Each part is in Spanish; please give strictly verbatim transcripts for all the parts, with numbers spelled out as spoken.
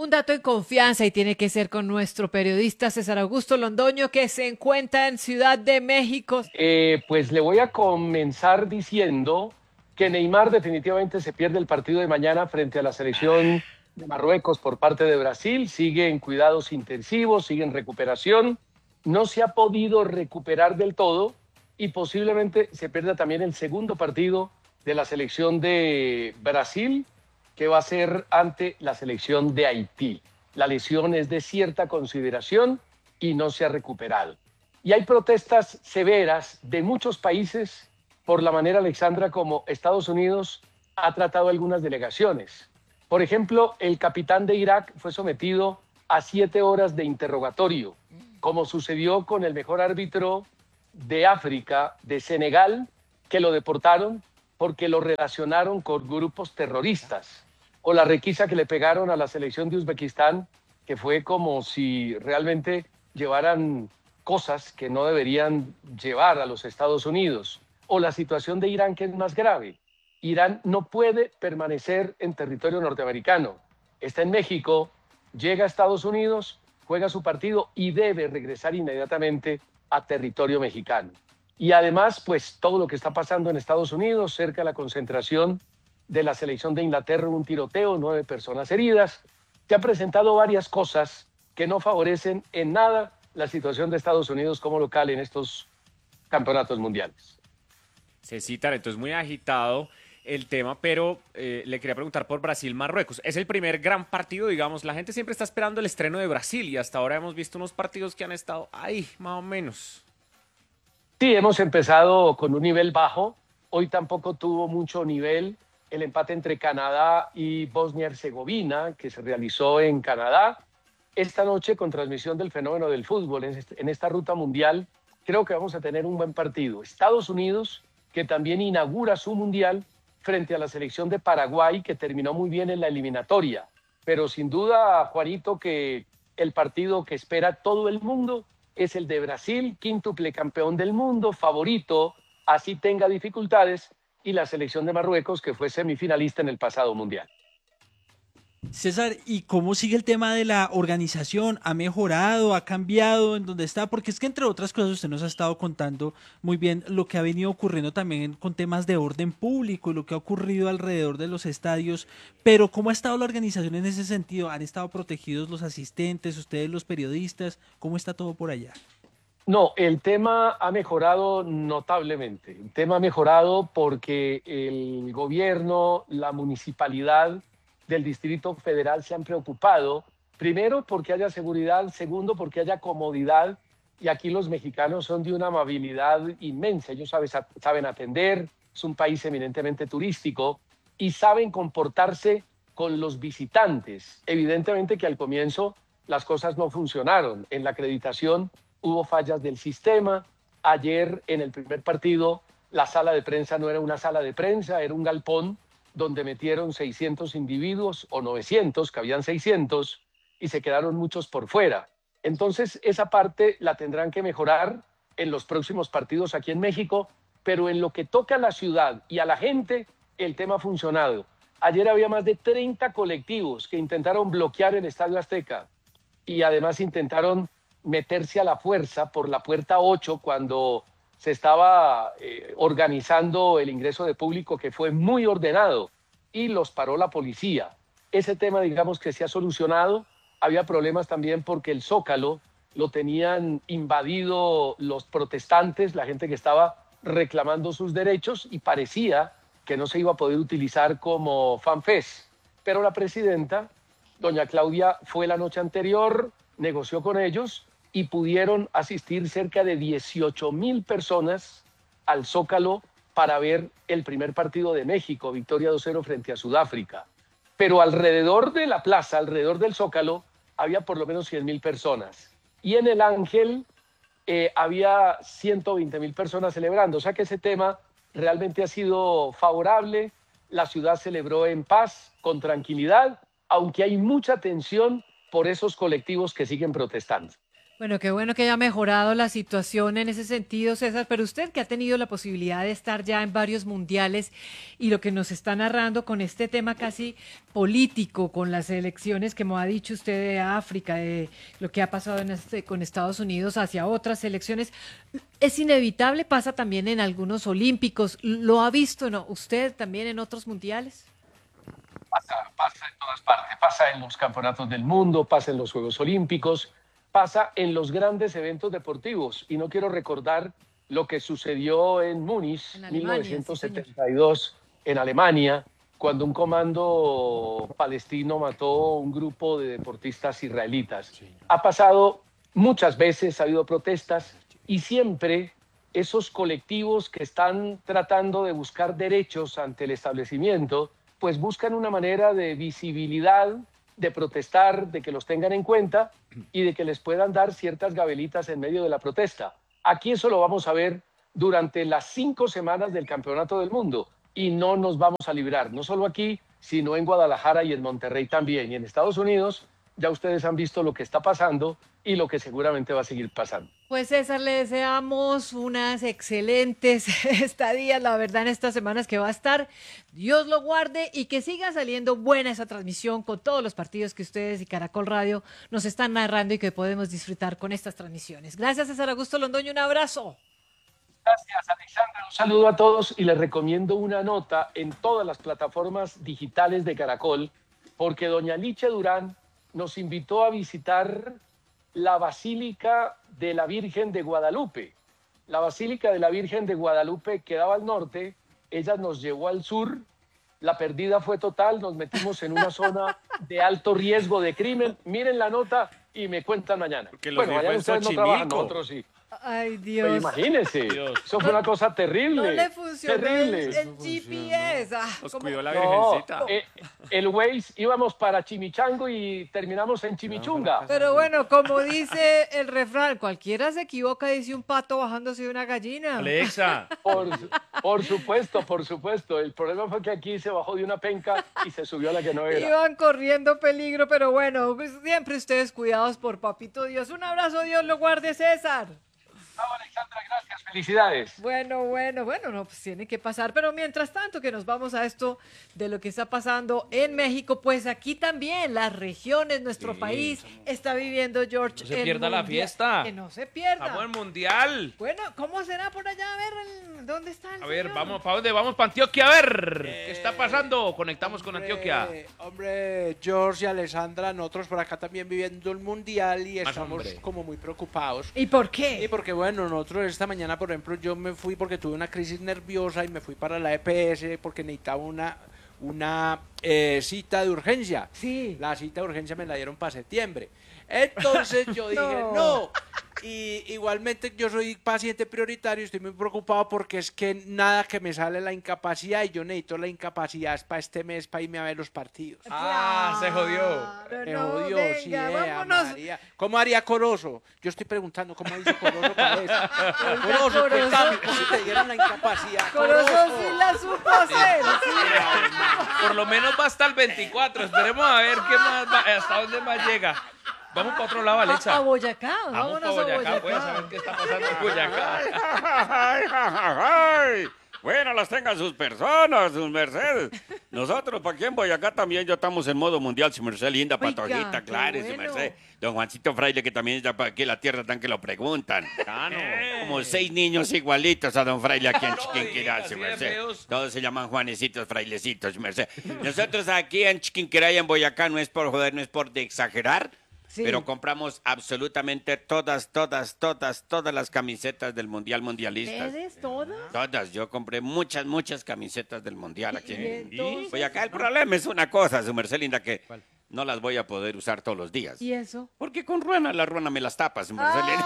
Un dato de confianza y tiene que ser con nuestro periodista César Augusto Londoño, que se encuentra en Ciudad de México. Eh, pues le voy a comenzar diciendo que Neymar definitivamente se pierde el partido de mañana frente a la selección de Marruecos por parte de Brasil. Sigue en cuidados intensivos, sigue en recuperación. No se ha podido recuperar del todo y posiblemente se pierda también el segundo partido de la selección de Brasil, que va a ser ante la selección de Haití. La lesión es de cierta consideración y no se ha recuperado. Y hay protestas severas de muchos países por la manera, Alexandra, como Estados Unidos ha tratado a algunas delegaciones. Por ejemplo, el capitán de Irak fue sometido a siete horas de interrogatorio, como sucedió con el mejor árbitro de África, de Senegal, que lo deportaron porque lo relacionaron con grupos terroristas, o la requisa que le pegaron a la selección de Uzbekistán, que fue como si realmente llevaran cosas que no deberían llevar a los Estados Unidos, o la situación de Irán, que es más grave. Irán no puede permanecer en territorio norteamericano. Está en México, llega a Estados Unidos, juega su partido y debe regresar inmediatamente a territorio mexicano. Y además, pues todo lo que está pasando en Estados Unidos, cerca de la concentración de la selección de Inglaterra, un tiroteo, nueve personas heridas. Se han presentado varias cosas que no favorecen en nada la situación de Estados Unidos como local en estos campeonatos mundiales. Se citan, entonces muy agitado el tema, pero eh, le quería preguntar por Brasil-Marruecos. Es el primer gran partido, digamos, la gente siempre está esperando el estreno de Brasil y hasta ahora hemos visto unos partidos que han estado ahí, más o menos. Sí, hemos empezado con un nivel bajo, hoy tampoco tuvo mucho nivel el empate entre Canadá y Bosnia-Herzegovina, que se realizó en Canadá. Esta noche, con transmisión del fenómeno del fútbol en esta ruta mundial, creo que vamos a tener un buen partido. Estados Unidos, que también inaugura su mundial frente a la selección de Paraguay, que terminó muy bien en la eliminatoria. Pero sin duda, Juanito, que el partido que espera todo el mundo es el de Brasil, quíntuple campeón del mundo, favorito, así tenga dificultades, y la selección de Marruecos, que fue semifinalista en el pasado mundial. César, ¿y cómo sigue el tema de la organización? ¿Ha mejorado? ¿Ha cambiado en dónde está? Porque es que entre otras cosas usted nos ha estado contando muy bien lo que ha venido ocurriendo también con temas de orden público y lo que ha ocurrido alrededor de los estadios, pero ¿cómo ha estado la organización en ese sentido? ¿Han estado protegidos los asistentes, ustedes los periodistas? ¿Cómo está todo por allá? No, el tema ha mejorado notablemente. El tema ha mejorado porque el gobierno, la municipalidad del Distrito Federal se han preocupado, primero porque haya seguridad, segundo porque haya comodidad, y aquí los mexicanos son de una amabilidad inmensa. Ellos saben, saben atender, es un país eminentemente turístico y saben comportarse con los visitantes. Evidentemente que al comienzo las cosas no funcionaron. En la acreditación hubo fallas del sistema. Ayer en el primer partido la sala de prensa no era una sala de prensa, era un galpón donde metieron seiscientos individuos o novecientos, que habían seiscientos, y se quedaron muchos por fuera. Entonces esa parte la tendrán que mejorar en los próximos partidos aquí en México, pero en lo que toca a la ciudad y a la gente, el tema ha funcionado. Ayer había más de treinta colectivos que intentaron bloquear el Estadio Azteca y además intentaron meterse a la fuerza por la puerta ocho cuando se estaba eh, organizando el ingreso de público, que fue muy ordenado, y los paró la policía. Ese tema, digamos que se ha solucionado. Había problemas también porque el Zócalo lo tenían invadido los protestantes, la gente que estaba reclamando sus derechos, y parecía que no se iba a poder utilizar como fanfest. Pero la presidenta, doña Claudia, fue la noche anterior, negoció con ellos y pudieron asistir cerca de dieciocho mil personas al Zócalo para ver el primer partido de México, victoria dos cero frente a Sudáfrica. Pero alrededor de la plaza, alrededor del Zócalo, había por lo menos cien mil personas. Y en el Ángel eh, había ciento veinte mil personas celebrando. O sea que ese tema realmente ha sido favorable. La ciudad celebró en paz, con tranquilidad, aunque hay mucha tensión por esos colectivos que siguen protestando. Bueno, qué bueno que haya mejorado la situación en ese sentido, César, pero usted que ha tenido la posibilidad de estar ya en varios mundiales y lo que nos está narrando con este tema casi político, con las elecciones que me ha dicho usted de África, de lo que ha pasado en este, con Estados Unidos hacia otras elecciones, es inevitable, pasa también en algunos olímpicos, ¿lo ha visto, no? ¿Usted también en otros mundiales? Pasa, pasa en todas partes, pasa en los campeonatos del mundo, pasa en los Juegos Olímpicos, pasa en los grandes eventos deportivos. Y no quiero recordar lo que sucedió en Múnich, en Alemania, mil novecientos setenta y dos, sí, en Alemania, cuando un comando palestino mató a un grupo de deportistas israelitas. Sí. Ha pasado muchas veces, ha habido protestas y siempre esos colectivos que están tratando de buscar derechos ante el establecimiento, pues buscan una manera de visibilidad, de protestar, de que los tengan en cuenta y de que les puedan dar ciertas gabelitas en medio de la protesta. Aquí eso lo vamos a ver durante las cinco semanas del Campeonato del Mundo y no nos vamos a librar, no solo aquí, sino en Guadalajara y en Monterrey también. Y en Estados Unidos ya ustedes han visto lo que está pasando y lo que seguramente va a seguir pasando. Pues César, le deseamos unas excelentes estadías, la verdad, en estas semanas que va a estar. Dios lo guarde y que siga saliendo buena esa transmisión con todos los partidos que ustedes y Caracol Radio nos están narrando y que podemos disfrutar con estas transmisiones. Gracias, César Augusto Londoño, un abrazo. Gracias, Alexandra. Un saludo a todos y les recomiendo una nota en todas las plataformas digitales de Caracol, porque doña Licha Durán nos invitó a visitar la Basílica de la Virgen de Guadalupe. La Basílica de la Virgen de Guadalupe quedaba al norte, ella nos llevó al sur, la perdida fue total, nos metimos en una zona de alto riesgo de crimen. Miren la nota y me cuentan mañana. Porque bueno, allá ustedes no trabajan, nosotros sí. Ay, Dios. Pues imagínense, Dios. Eso fue una cosa terrible. No le funcionó terrible. el, el G P S. Ah, Nos ¿cómo? cuidó la virgencita. No, eh, el Waze íbamos para Chimichango y terminamos en Chimichunga. Pero bueno, como dice el refrán, cualquiera se equivoca, dice un pato bajándose de una gallina. Alexa. Por, por supuesto, por supuesto. El problema fue que aquí se bajó de una penca y se subió a la que no era. Iban corriendo peligro, pero bueno, siempre ustedes cuidados por Papito Dios. Un abrazo, Dios lo guarde, César. Chao, Alexandra, gracias, felicidades. Bueno, bueno, bueno, no, pues tiene que pasar, pero mientras tanto que nos vamos a esto de lo que está pasando en México, pues aquí también las regiones, nuestro sí, país somos... está viviendo, George. No se pierda la fiesta. Que no se pierda. Vamos al mundial. Bueno, ¿cómo será por allá? A ver, ¿dónde está el A ver, señor? vamos, ¿para dónde? Vamos para Antioquia, a ver, eh, ¿qué está pasando? Conectamos hombre, con Antioquia. Hombre, George y Alessandra, nosotros por acá también viviendo el mundial y Más estamos hombre. como muy preocupados. ¿Y por qué? Y porque, bueno, nosotros esta mañana, por ejemplo, yo me fui porque tuve una crisis nerviosa y me fui para la E P S porque necesitaba una, una eh, cita de urgencia. Sí. La cita de urgencia me la dieron para septiembre. Entonces yo dije, No. no. Y igualmente yo soy paciente prioritario, estoy muy preocupado porque es que nada que me sale la incapacidad y yo necesito la incapacidad para este mes para irme a ver los partidos. Ah, se jodió. Claro, Me no, jodió, venga, sí, eh, vámonos. María. ¿Cómo haría Corozo? Yo estoy preguntando cómo dice Corozo para eso. Corozo, Corozo. cuéntame, ¿cómo te dieron la incapacidad? Corozo sí la supo hacer. Sí. Por lo menos va hasta el veinticuatro. Esperemos a ver qué más va, hasta dónde más llega. Vamos para otro lado, Alexa. A, a Boyacá, Vamos vámonos para a Boyacá, Boyacá. pues, a ver qué está pasando en Boyacá. Ay, ay, ay. Bueno, las tengan sus personas, sus mercedes. Nosotros, para aquí en Boyacá también ya estamos en modo mundial, su merced linda, Oiga, patojita, qué claro, su bueno. merced. Don Juancito Fraile, que también está para aquí en la tierra, tan que lo preguntan. Cano. Como seis niños igualitos a don Fraile aquí en No Chiquinquirá, diga, su así de merced. feos. Todos se llaman Juanecitos, Frailecitos, su merced. Nosotros aquí en Chiquinquirá y en Boyacá, no es por joder, no es por de exagerar, Sí. pero compramos absolutamente todas, todas, todas, todas las camisetas del Mundial Mundialistas. ¿Ustedes todas? Todas, yo compré muchas, muchas camisetas del Mundial aquí. Y entonces- Pues acá el problema es una cosa, su merced linda, que no las voy a poder usar todos los días. ¿Y eso? Porque con ruana, la ruana me las tapa, su merced linda.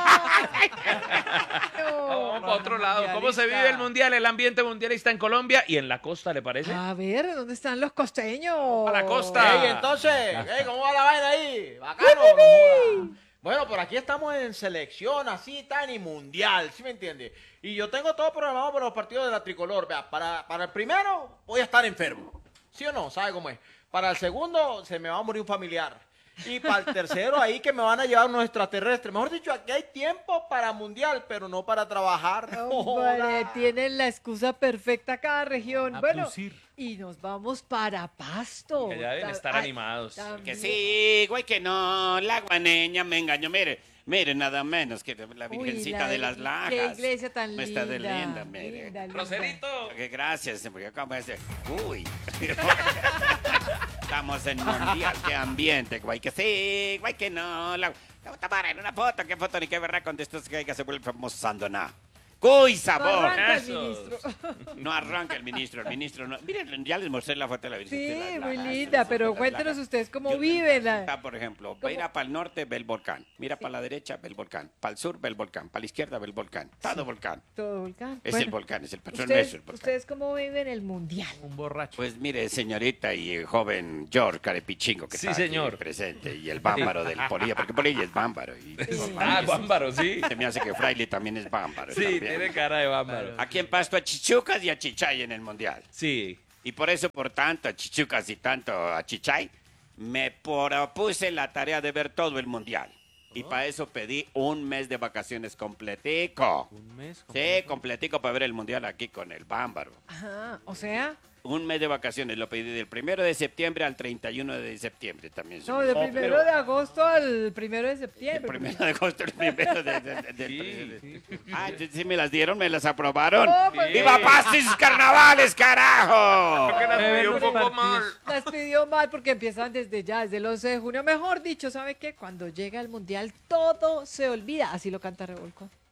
Vamos para otro lado. ¿Cómo se vive el mundial, el ambiente mundialista en Colombia y en la costa, le parece? A ver, ¿dónde están los costeños? A la costa. Ey, entonces, ey, ¿cómo va la vaina ahí? Bacano, no joda. Bueno, por aquí estamos en selección, así, tan y mundial, ¿sí me entiende? Y yo tengo todo programado para los partidos de la tricolor. Vea, para, para el primero voy a estar enfermo, ¿sí o no? ¿Sabe cómo es? Para el segundo se me va a morir un familiar. Y para el tercero ahí que me van a llevar unos extraterrestres. Mejor dicho, aquí hay tiempo para mundial, pero no para trabajar. Hombre, tienen la excusa perfecta cada región. A Bueno, producir. y nos vamos para Pasto. Que ya deben Ta- estar ay, animados. también. Que sí, güey, que no, la guaneña me engañó. Mire, mire, nada menos que la Uy, Virgencita la- de las Lajas. Qué iglesia tan Me linda. está de linda, mire. linda, linda. Roserito. Que gracias, porque acá ese. Uy. Estamos en mundial, qué ambiente, güey, que sí, güey, que no. La, la tomar en una foto, qué foto ni qué verá con estos que se vuelve famoso Sandona. ¡Cuy No sabor! arranca el Esos. ministro. No arranca el ministro, el ministro no. Miren, ya les mostré la foto de la Virgen. Sí, de las muy Lajas, linda, la pero foto de las cuéntenos Lajas. ustedes cómo Yo- viven. la- Está, por ejemplo, ¿Cómo? mira para el norte, ve el volcán. Mira para la derecha, ve el volcán. Para el sur, ve el volcán. Para la izquierda, ve el volcán. Todo volcán. Todo volcán. Es Bueno, el volcán, es el patrón ¿ustedes, nuestro, el volcán. ¿Ustedes cómo viven el mundial? Un borracho. Pues mire, señorita y eh, joven George Carepichingo, que Sí, está aquí señor. presente, y el bámbaro del Polilla, porque Polilla es bámbaro. Y, Ah, Bámbaro, sí. se me hace que Fraile también es bámbaro. Sí, también. tiene cara de Bámbaro. Aquí en Pasto a Chichucas y a Chichay en el Mundial. Sí. Y por eso, por tanto, a Chichucas y tanto a Chichay, me propuse la tarea de ver todo el Mundial. Y para eso pedí un mes de vacaciones completico. Un mes. Sí, completico para ver el Mundial aquí con el bámbaro. Ajá, o sea, Un mes de vacaciones, lo pedí del primero de septiembre al treinta y uno de septiembre también. se no, me- del Oh, primero pero- de agosto al primero de El septiembre. primero de agosto, el primero de, de- de- del Sí, pre- Ah, sí, sí me las dieron, me las aprobaron. Oh, pues, ¡Viva Pasto y sus carnavales, carajo! Creo que las Eh, pidió un los poco partidos. mal. Las pidió mal porque empiezan desde ya, desde el once de junio. Mejor dicho, ¿sabe qué? Cuando llega el mundial todo se olvida. Así lo canta Revolcón.